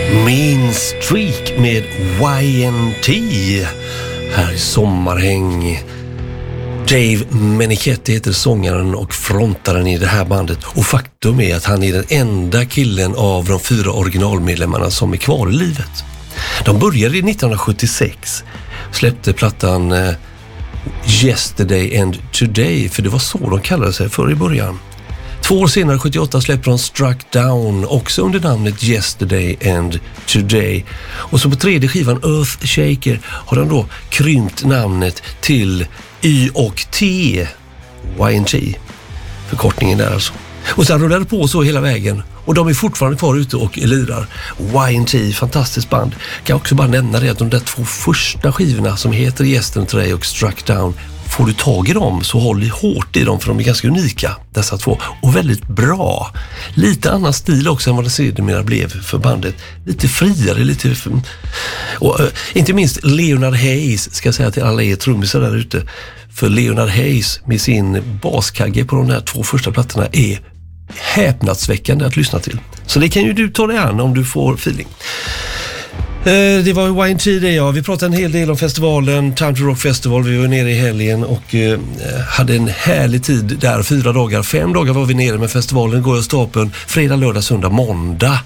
Mean Streak med YNT här i Sommarhäng. Dave Meniketti heter sångaren och frontaren i det här bandet, och faktum är att han är den enda killen av de 4 originalmedlemmarna som är kvar i livet. De började 1976, släppte plattan Yesterday and Today, för det var så de kallade sig för i början. 2 år senare, 78, släppte de Struck Down, också under namnet Yesterday and Today. Och så på 3:e skivan Earth Shaker har de då krympt namnet till Y och T, YNT, förkortningen där alltså. Och sen rullade det på så hela vägen, och de är fortfarande kvar ute och lirar. YNT, fantastiskt band. Kan också bara nämna det att de där 2 första skivorna som heter Yesterday och Struck Down, får du tag i dem så håll hårt i dem, för de är ganska unika, dessa 2, och väldigt bra. Lite annan stil också än vad det sedermera blev för bandet. Lite friare, och inte minst Leonard Hayes, ska jag säga till alla er trummisar där ute, för Leonard Hayes med sin baskagge på de här 2 första plattorna är häpnadsväckande att lyssna till. Så det kan ju du ta dig an om du får feeling. Det var YNT det, ja. Vi pratade en hel del om festivalen, Time to Rock Festival. Vi var nere i helgen och hade en härlig tid där, 4 dagar. 5 dagar var vi nere med festivalen, går av stapeln, fredag, lördag, söndag, måndag.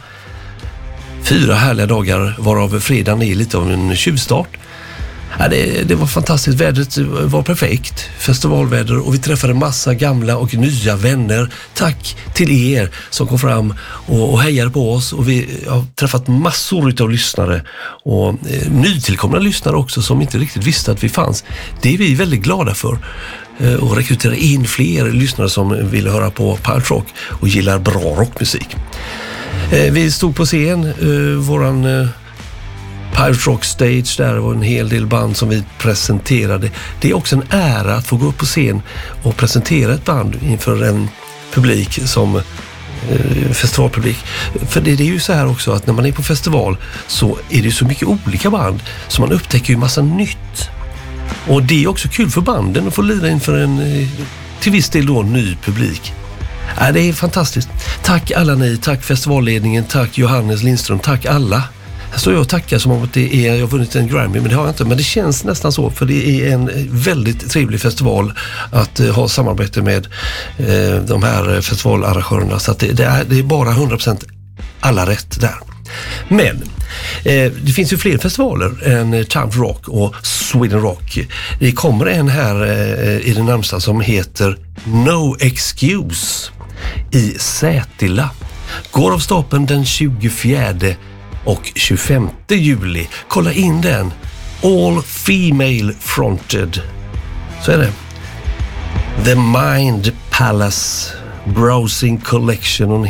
4 härliga dagar, varav fredagen är lite av en tjuvstart. Ja, det var fantastiskt, vädret var perfekt, festivalväder, och vi träffade massa gamla och nya vänner. Tack till er som kom fram och hejade på oss, och vi har träffat massor av lyssnare och nytillkomna lyssnare också som inte riktigt visste att vi fanns. Det är vi väldigt glada för, och rekrytera in fler lyssnare som vill höra på Pirate Rock och gillar bra rockmusik. Vi stod på scen, våran Pirate Rock Stage, där var en hel del band som vi presenterade. Det är också en ära att få gå upp på scen och presentera ett band inför en publik som festivalpublik. För det är ju så här också att när man är på festival så är det så mycket olika band, så man upptäcker ju massa nytt. Och det är också kul för banden att få lira inför en till viss del då ny publik. Det är fantastiskt. Tack alla ni, tack festivalledningen, tack Johannes Lindström, tack alla. Här står jag och tackar som om att jag har vunnit en Grammy, men det har jag inte. Men det känns nästan så, för det är en väldigt trevlig festival att ha samarbete med de här festivalarrangörerna. Så att det är bara 100% alla rätt där. Men det finns ju fler festivaler än Time to Rock och Sweden Rock. Det kommer en här i det närmsta som heter No Excuse i Sätila. Går av stapeln den 24 och 25 juli. Kolla in den. All female fronted. Så är det. The Mind Palace Browsing Collection.